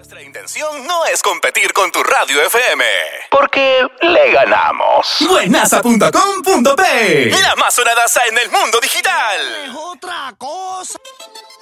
Nuestra intención no es competir con tu radio FM, porque le ganamos. Buenaza.com.p, la más sonadaza en el mundo digital. Es otra cosa.